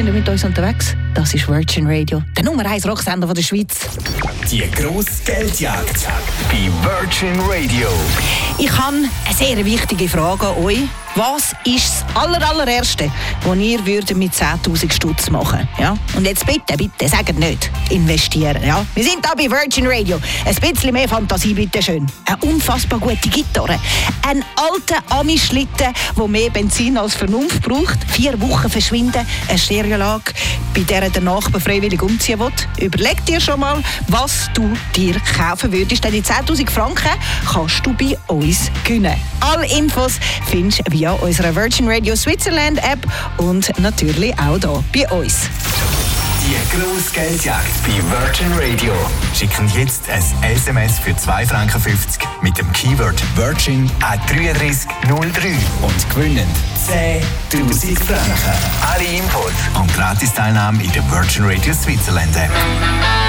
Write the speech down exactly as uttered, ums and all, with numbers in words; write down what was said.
sind mit uns unterwegs. Das ist Virgin Radio, der Nummer eins Rocksender der Schweiz. Die grosse Geldjagd bei Virgin Radio. Ich habe eine sehr wichtige Frage an euch. Was ist das aller, allererste, was ihr würdet mit zehntausend Stutz machen? Ja? Und jetzt bitte, bitte, sagt nicht investieren. Ja? Wir sind da bei Virgin Radio. Ein bisschen mehr Fantasie, bitte schön. Eine unfassbar gute Gitarre. Ein alter Ami-Schlitten, der mehr Benzin als Vernunft braucht. Vier Wochen verschwinden. Eine Stereoanlage, bei der der Nachbar freiwillig umziehen will. Überleg dir schon mal, was du dir kaufen würdest. Denn die zehntausend Franken kannst du bei uns gewinnen. Alle Infos findest du via unserer Virgin Radio Switzerland App und natürlich auch hier bei uns. Die grosse Geldjagd bei Virgin Radio. Schicken jetzt ein S M S für zwei Franken fünfzig mit dem Keyword Virgin an drei drei null drei und gewinnen zehntausend Franken. Alle Infos und Gratis-Teilnahme in der Virgin Radio Switzerland App.